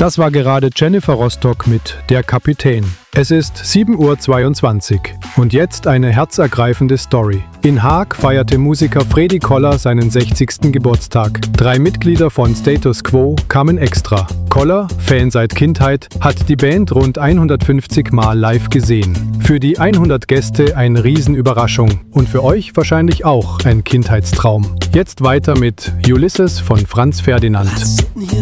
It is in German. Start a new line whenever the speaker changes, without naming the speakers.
Das war gerade Jennifer Rostock mit Der Kapitän. Es ist 7:22 Uhr und jetzt eine herzergreifende Story. In Haag feierte Musiker Freddy Koller seinen 60. Geburtstag. 3 Mitglieder von Status Quo kamen extra. Koller, Fan seit Kindheit, hat die Band rund 150 Mal live gesehen. Für die 100 Gäste eine Riesenüberraschung und für euch wahrscheinlich auch ein Kindheitstraum. Jetzt weiter mit Ulysses von Franz Ferdinand.